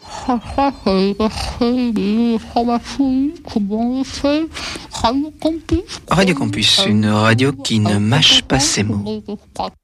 Radio Campus, une radio qui ne mâche pas ses mots.